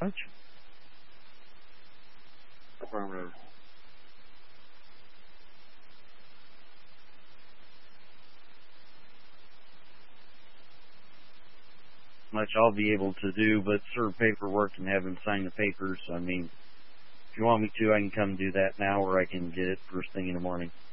Much? Affirmative. Much I'll be able to do, but serve paperwork and have him sign the papers. I mean, if you want me to, I can come do that now, or I can get it first thing in the morning.